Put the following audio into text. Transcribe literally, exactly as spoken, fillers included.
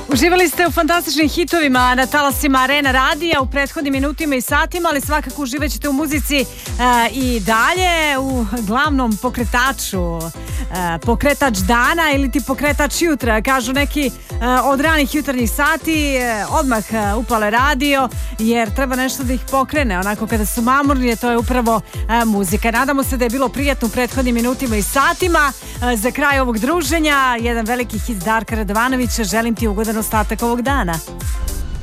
Uživali ste u fantastičnim hitovima na talasima Arena radija u prethodnim minutima i satima, ali svakako uživat ćete u muzici uh, i dalje u glavnom pokretaču. Uh, pokretač dana ili ti pokretač jutra, kažu neki uh, od ranih jutarnjih sati, uh, odmah uh, upale radio, jer treba nešto da ih pokrene, onako kada su mamurni, to je upravo uh, muzika. Nadamo se da je bilo prijatno u prethodnim minutima i satima. Uh, za kraj ovog druženja, jedan veliki hit Darka Radovanovića, želim ti ugodan ostatak ovog dana.